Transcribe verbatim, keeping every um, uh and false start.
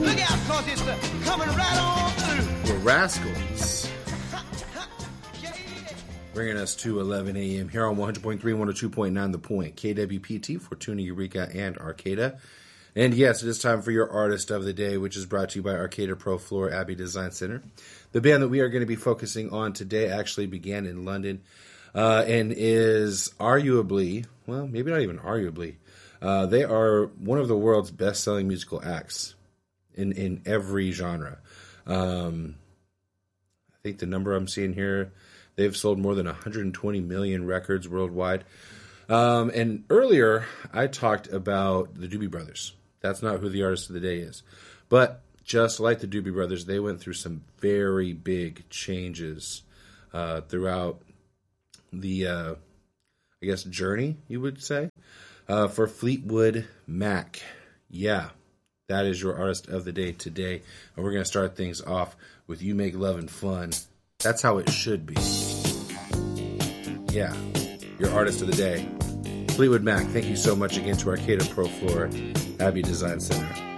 Look out, cause it's uh, coming right on through. The Rascals. Bringing us to eleven a.m. here on one hundred point three, one oh two point nine The Point. K W P T, Fortuna, Eureka, and Arcata. And yes, it is time for your Artist of the Day, which is brought to you by Arcata Pro Floor Abbey Design Center. The band that we are going to be focusing on today actually began in London uh, and is arguably, well, maybe not even arguably, uh, they are one of the world's best-selling musical acts in, in every genre. Um, I think the number I'm seeing here, they've sold more than one hundred twenty million records worldwide. Um, and earlier, I talked about the Doobie Brothers. That's not who the Artist of the Day is. But just like the Doobie Brothers, they went through some very big changes uh, throughout the, uh, I guess, journey, you would say, uh, for Fleetwood Mac. Yeah, that is your Artist of the Day today. And we're going to start things off with You Make Lovin' Fun. That's how it should be. Yeah, your Artist of the Day. Fleetwood Mac, thank you so much again to Arcata Pro Floor Abbey Design Center.